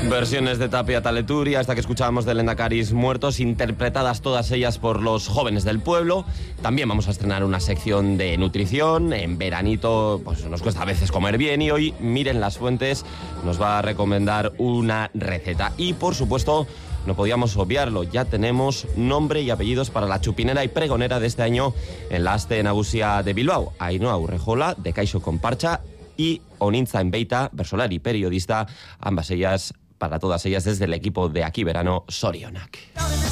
Versiones de Tapia Taleturia, esta que escuchábamos de Lehendakaris Muertos, interpretadas todas ellas por los jóvenes del pueblo. También vamos a estrenar una sección de nutrición. En veranito pues nos cuesta a veces comer bien y hoy Miren Las Fuentes nos va a recomendar una receta. Y por supuesto, no podíamos obviarlo, ya tenemos nombre y apellidos para la chupinera y pregonera de este año en la Aste Nagusia de Bilbao. Ainhoa Urrejola, de Kaixo Konpartsa, y Onintza Enbeita, bersolari periodista, ambas ellas, para todas ellas, desde el equipo de Aquí Verano, Sorionak.